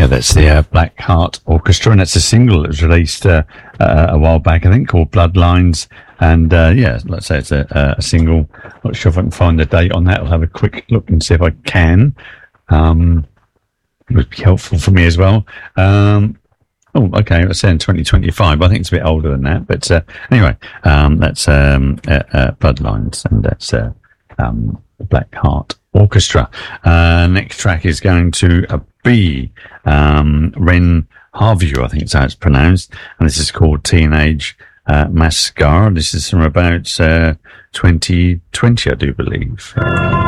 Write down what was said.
that's the Black Heart Orchestra, and that's a single that was released a while back, I think, called Bloodlines. And let's say it's a single. Not sure if I can find the date on that. I'll have a quick look and see if I can. It would be helpful for me as well. Okay, it's in 2025. I think it's a bit older than that. But anyway, that's Bloodlines, and that's Black Heart Orchestra. Next track is going to be Ren Harvey, I think it's how it's pronounced, and this is called Teenage Mascara. This is from about 2020, I do believe.